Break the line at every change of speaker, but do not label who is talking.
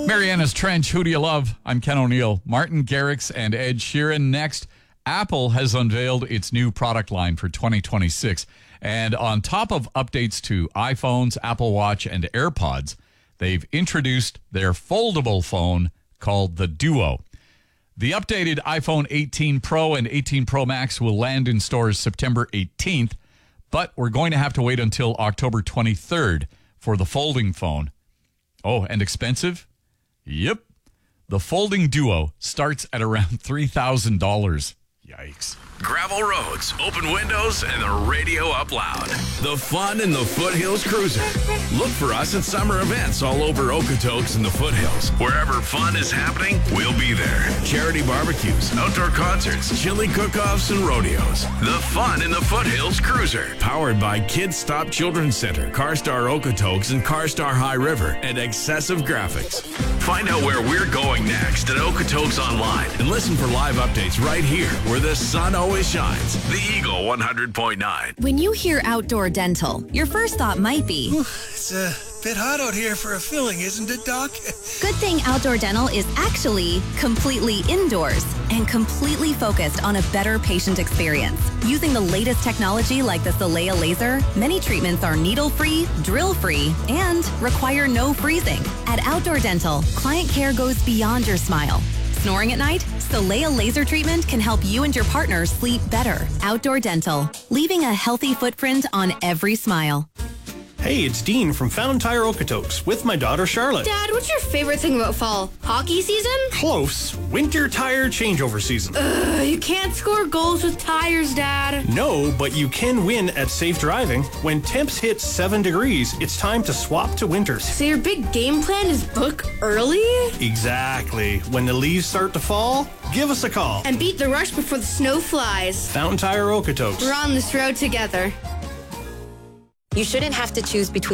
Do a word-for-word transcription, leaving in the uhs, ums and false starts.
Mariana's Trench, Who Do You Love? I'm Ken O'Neill. Martin Garrix and Ed Sheeran next. Apple has unveiled its new product line for twenty twenty-six. And on top of updates to iPhones, Apple Watch, and AirPods, they've introduced their foldable phone called the Duo. The updated iPhone eighteen Pro and eighteen Pro Max will land in stores September eighteenth, but we're going to have to wait until October twenty-third for the folding phone. Oh, and expensive? Yep. The folding Duo starts at around three thousand dollars. Yikes.
Gravel roads, open windows, and the radio up loud. The fun in the Foothills Cruiser. Look for us at summer events all over Okotoks and the Foothills. Wherever fun is happening, we'll be there. Charity barbecues, outdoor concerts, chili cook-offs, and rodeos. The fun in the Foothills Cruiser. Powered by Kids Stop Children's Center, CarStar Okotoks, and CarStar High River, and Excessive Graphics. Find out where we're going next at Okotoks Online and listen for live updates right here where the sun always shines. The Eagle one hundred point nine.
When you hear outdoor dental, your first thought might be,
It's a bit hot out here for a filling, isn't it, Doc?
good thing outdoor dental is actually completely indoors and completely focused on a better patient experience. Using the latest technology like the Solea laser, many treatments are needle-free, drill-free, and require no freezing. At Outdoor Dental, client care goes beyond your smile. Snoring at night? Solea laser treatment can help you and your partner sleep better. Outdoor Dental, leaving a healthy footprint on every smile.
Hey, it's Dean from Fountain Tire Okotoks with my daughter Charlotte.
Dad, what's your favorite thing about fall? Hockey season?
Close. Winter tire changeover season.
Ugh, you can't score goals with tires, Dad.
No, but you can win at Safe Driving. When temps hit seven degrees, it's time to swap to winters.
So your big game plan is book early?
Exactly. When the leaves start to fall, give us a call.
And beat the rush before the snow flies.
Fountain Tire Okotoks.
We're on this road together.
You shouldn't have to choose between